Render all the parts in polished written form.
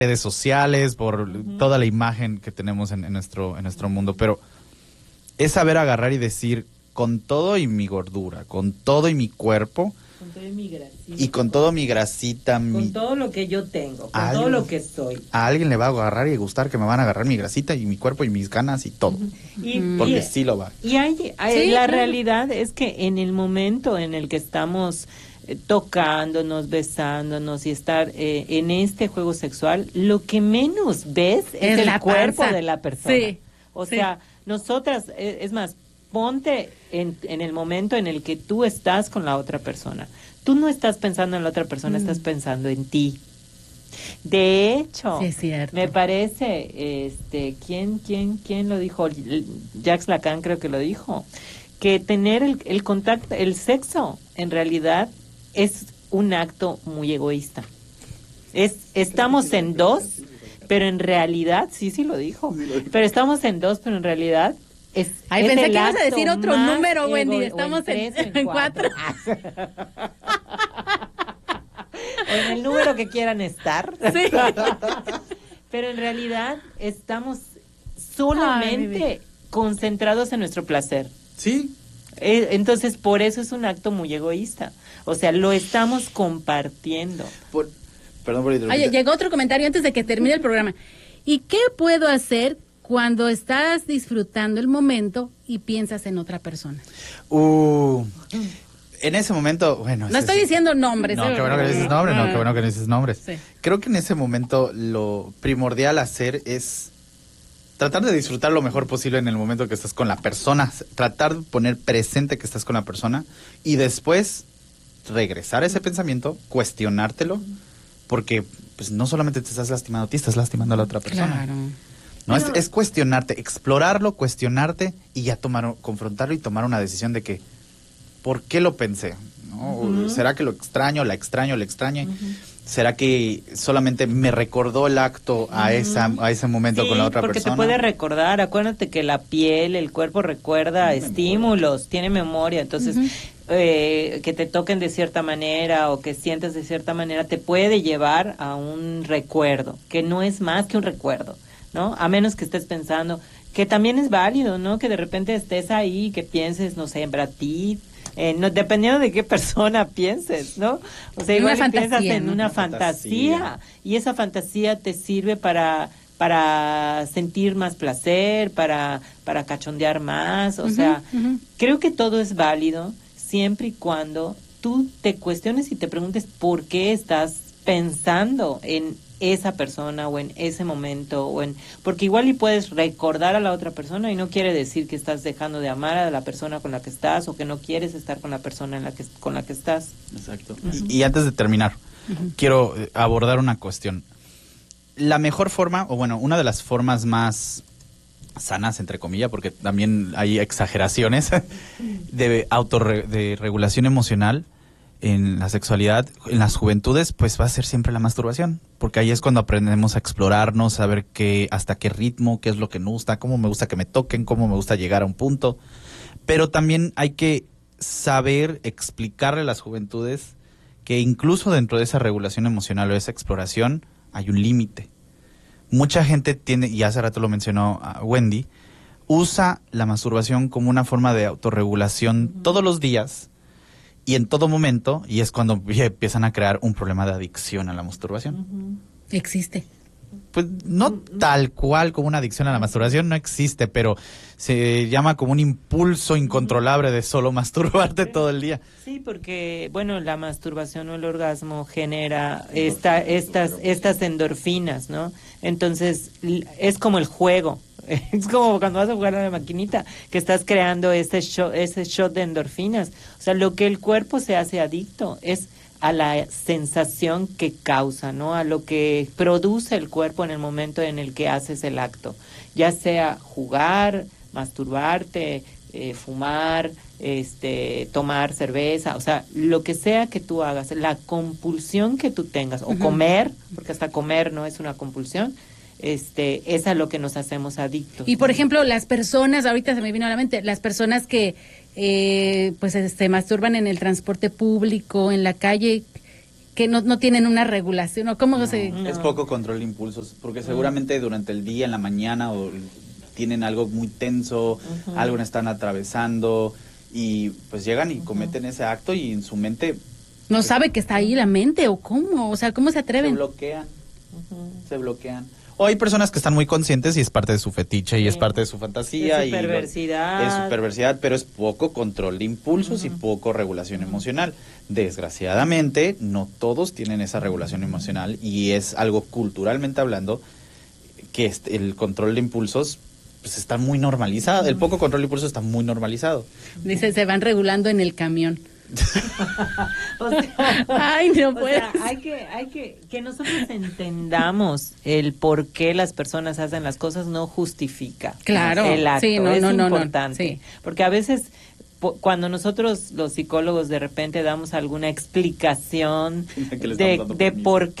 redes sociales, por toda la imagen que tenemos en nuestro mundo, pero es saber agarrar y decir, con todo y mi gordura, con todo y mi cuerpo, con todo y mi grasita, y con todo mi grasita, con todo lo que yo tengo, con todo lo que soy. A alguien le va a agarrar y gustar que me van a agarrar mi grasita y mi cuerpo y mis ganas y todo. Porque sí lo va. Y Sí, la claro. realidad es que en el momento en el que estamos tocándonos, besándonos y estar en este juego sexual, lo que menos ves es el la cuerpo panza. de la persona. Sí, O sí. sea, nosotras, es más, ponte en el momento en el que tú estás con la otra persona. Tú no estás pensando en la otra persona, estás pensando en ti. De hecho, Sí, es cierto. me parece, ¿quién lo dijo? Jacques Lacan creo que lo dijo, que tener el contacto, el sexo, en realidad es un acto muy egoísta. Estamos en dos, pero en realidad, sí lo dijo, pero estamos en dos, pero en realidad Ay, es pensé el que ibas a acto decir otro más número, Wendy. o Estamos tres o en 4. O en el número que quieran estar. Sí. Pero en realidad estamos Ay, solamente concentrados en nuestro placer. Sí. Entonces, por eso es un acto muy egoísta. O sea, lo estamos compartiendo. Perdón por interrumpir. Oye, llegó otro comentario antes de que termine el programa. ¿Y qué puedo hacer cuando estás disfrutando el momento y piensas en otra persona? En ese momento, bueno... No estoy diciendo nombres. No, qué bueno que no dices nombres, qué bueno que no dices nombres. Sí. Creo que en ese momento lo primordial a hacer es tratar de disfrutar lo mejor posible en el momento que estás con la persona, tratar de poner presente que estás con la persona y después regresar a ese pensamiento, cuestionártelo, porque pues no solamente te estás lastimando a ti, estás lastimando a la otra persona. Claro. No, es cuestionarte, explorarlo, cuestionarte y ya confrontarlo y tomar una decisión de que ¿por qué lo pensé? ¿No? ¿Será que lo extraño, la extrañe? ¿Será que solamente me recordó el acto a ese momento con la otra porque persona? te puede recordar. Acuérdate que la piel, el cuerpo recuerda estímulos, tiene memoria. Entonces, que te toquen de cierta manera o que sientes de cierta manera te puede llevar a un recuerdo, que no es más que un recuerdo, ¿no? A menos que estés pensando, que también es válido, ¿no? Que de repente estés ahí, que pienses, no sé, en Brad Pitt, no, dependiendo de qué persona pienses, ¿no? O sea, igual piensas en una fantasía y esa fantasía te sirve para sentir más placer, para cachondear más, o sea, creo que todo es válido siempre y cuando tú te cuestiones y te preguntes por qué estás pensando en esa persona o en ese momento porque igual y puedes recordar a la otra persona y no quiere decir que estás dejando de amar a la persona con la que estás o que no quieres estar con la persona con la que estás. Exacto. Y antes de terminar, quiero abordar una cuestión. La mejor forma, o bueno, una de las formas más sanas, entre comillas, porque también hay exageraciones de regulación emocional en la sexualidad, en las juventudes, pues va a ser siempre la masturbación, porque ahí es cuando aprendemos a explorarnos, a ver hasta qué ritmo, qué es lo que nos gusta, cómo me gusta que me toquen, cómo me gusta llegar a un punto, pero también hay que saber explicarle a las juventudes que incluso dentro de esa regulación emocional o esa exploración hay un límite. Mucha gente tiene, y hace rato lo mencionó Wendy, usa la masturbación como una forma de autorregulación todos los días y en todo momento, y es cuando empiezan a crear un problema de adicción a la masturbación. Existe. Pues no tal cual como una adicción a la masturbación, no existe, pero se llama como un impulso incontrolable de solo masturbarte todo el día. Sí, porque, bueno, la masturbación o el orgasmo genera estas endorfinas, ¿no? Entonces, es como el juego. Es como cuando vas a jugar a la maquinita, que estás creando ese shot de endorfinas. O sea, lo que el cuerpo se hace adicto es a la sensación que causa, ¿no? A lo que produce el cuerpo en el momento en el que haces el acto. Ya sea jugar, masturbarte, fumar, tomar cerveza, o sea, lo que sea que tú hagas, la compulsión que tú tengas, o comer, porque hasta comer no es una compulsión, es a lo que nos hacemos adictos. Y por ejemplo, las personas, ahorita se me vino a la mente, las personas que pues se masturban en el transporte público, en la calle, que no tienen una regulación, o cómo se... Es poco control de impulsos, porque seguramente durante el día, en la mañana, o tienen algo muy tenso, algo están atravesando, y pues llegan y cometen ese acto y en su mente... No sabe que está ahí la mente, o cómo, o sea, ¿cómo se atreven? Se bloquean. O hay personas que están muy conscientes y es parte de su fetiche y es parte de su fantasía. Es su perversidad. Es su perversidad, pero es poco control de impulsos y poco regulación emocional. Desgraciadamente, no todos tienen esa regulación emocional y es algo culturalmente hablando que el control de impulsos pues está muy normalizado. El poco control de impulsos está muy normalizado. Dice, se van regulando en el camión. O sea, ay, no puedo. Hay que nosotros entendamos el por qué las personas hacen las cosas, no justifica claro, el acto. Sí, es importante. Sí. Porque a veces cuando nosotros los psicólogos de repente damos alguna explicación de por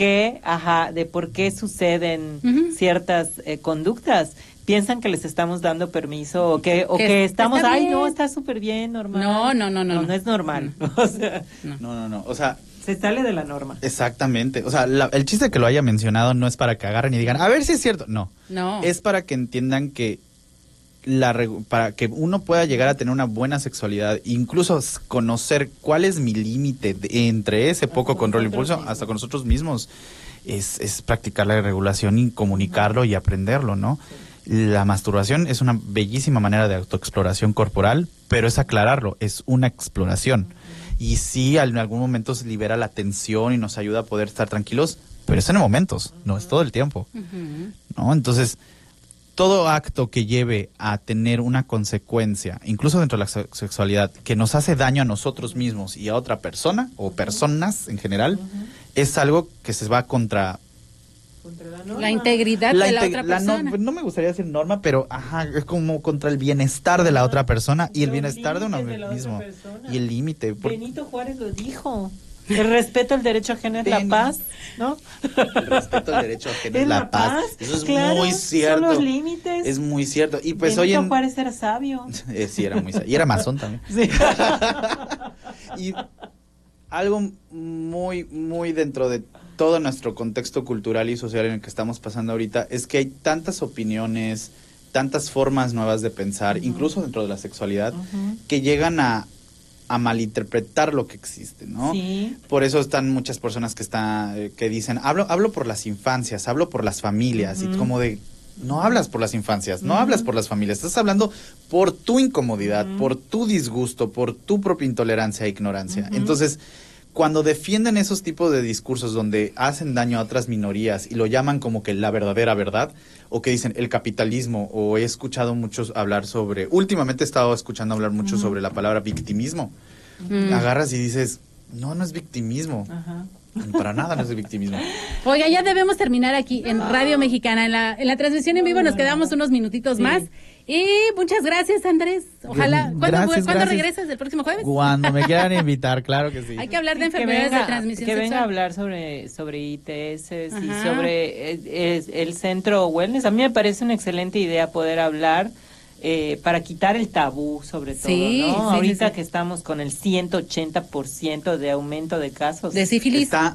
qué suceden ciertas conductas, piensan que les estamos dando permiso o que estamos, está bien. no, está súper bien, normal. No es normal. O sea, no, o sea, se sale de la norma. Exactamente. O sea, el chiste que lo haya mencionado no es para que agarren y digan, a ver si es cierto. No. Es para que entiendan que para que uno pueda llegar a tener una buena sexualidad, incluso conocer cuál es mi límite entre ese poco control de impulso, hasta con nosotros mismos, es practicar la regulación y comunicarlo y aprenderlo, ¿no? La masturbación es una bellísima manera de autoexploración corporal, pero es aclararlo, es una exploración. Y sí, en algún momento se libera la tensión y nos ayuda a poder estar tranquilos, pero es en momentos, no es todo el tiempo, ¿no? Entonces, todo acto que lleve a tener una consecuencia, incluso dentro de la sexualidad, que nos hace daño a nosotros mismos y a otra persona, o personas en general, es algo que se va contra la integridad de la otra persona. No me gustaría decir norma, pero es como contra el bienestar de la otra persona y el bienestar de uno mismo. Y el límite. Benito Juárez lo dijo. El respeto al derecho ajeno es la paz, ¿no? El respeto al derecho ajeno es la paz. Eso es muy cierto. Son los límites. Es muy cierto. Y pues Benito Juárez era sabio. Sí, era muy sabio. Y era masón también. Sí. Y algo muy, muy dentro de todo nuestro contexto cultural y social en el que estamos pasando ahorita es que hay tantas opiniones, tantas formas nuevas de pensar, incluso dentro de la sexualidad, que llegan a malinterpretar lo que existe, ¿no? Sí. Por eso están muchas personas que dicen, hablo por las infancias, hablo por las familias, y como de, no hablas por las infancias, no hablas por las familias, estás hablando por tu incomodidad, por tu disgusto, por tu propia intolerancia e ignorancia. Entonces, cuando defienden esos tipos de discursos donde hacen daño a otras minorías y lo llaman como que la verdadera verdad, o que dicen el capitalismo, o he escuchado muchos hablar últimamente he estado escuchando hablar mucho sobre la palabra victimismo. Agarras y dices, no es victimismo. Para nada no es victimismo. Oiga, ya debemos terminar aquí en Radio Mexicana. En la transmisión en vivo nos quedamos unos minutitos más. Y muchas gracias, Andrés. Ojalá. ¿Cuándo regresas? ¿El próximo jueves? Cuando me quieran invitar, claro que sí. Hay que hablar de enfermedades de transmisión sexual. Que venga a hablar sobre ITS y sobre el centro wellness. A mí me parece una excelente idea poder hablar para quitar el tabú, sobre todo, ¿no? Ahorita que estamos con el 180% de aumento de casos de sífilis. Está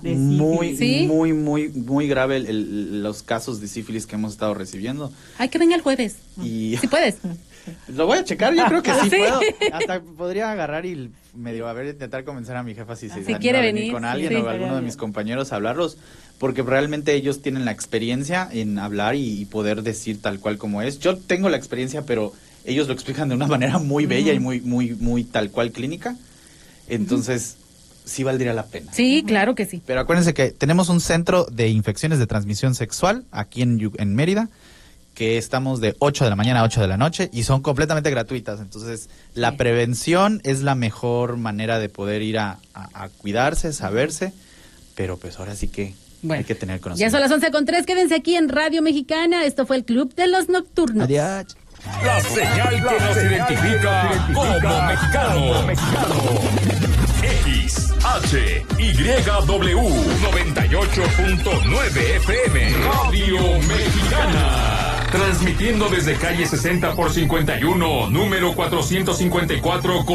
muy grave los casos de sífilis que hemos estado recibiendo. Ay, que venga el jueves. Si puedes. Lo voy a checar, yo creo que sí puedo. Hasta podría agarrar y intentar convencer a mi jefa si quiere venir con alguien o alguno de mis compañeros a hablarlos, porque realmente ellos tienen la experiencia en hablar y poder decir tal cual como es. Yo tengo la experiencia, pero ellos lo explican de una manera muy bella y muy tal cual clínica. Entonces, sí valdría la pena. Sí, claro que sí. Pero acuérdense que tenemos un centro de infecciones de transmisión sexual aquí en Mérida, que estamos de 8 de la mañana a 8 de la noche y son completamente gratuitas. Entonces, la prevención es la mejor manera de poder ir a cuidarse, saberse, pero pues ahora sí que hay que tener conocimiento. Ya son las 11:03, quédense aquí en Radio Mexicana. Esto fue el Club de los Nocturnos. Adiós. La señal que nos identifica como mexicano. XHYW 98.9 FM Radio Mexicana. Transmitiendo desde calle 60 por 51, número 454.